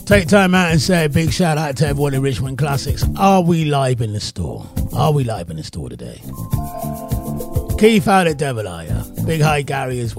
Take time out and say a big shout out to everyone in Richmond Classics. Are we live in the store? Are we live in the store today? Keith out at Devil, are ya? Big hi Gary as well.